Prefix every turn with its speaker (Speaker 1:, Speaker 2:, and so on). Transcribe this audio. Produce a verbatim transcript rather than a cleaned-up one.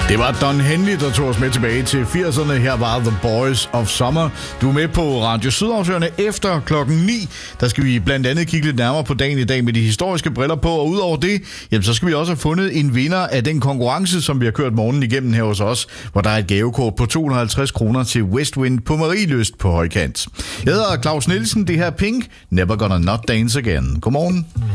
Speaker 1: Det var Don Henley, der tog os med tilbage til firserne. Her var The Boys of Summer. Du er med på Radio Sydafsøerne efter klokken ni. Der skal vi blandt andet kigge lidt nærmere på dagen i dag med de historiske briller på. Og udover det, jamen, så skal vi også have fundet en vinder af den konkurrence, som vi har kørt morgenen igennem her hos os, hvor der er et gavekort på to hundrede og halvtreds kroner til Westwind på Marielyst på Højkant. Jeg hedder Claus Nielsen, det her Pink, Never Gonna Not Dance Again. Godmorgen.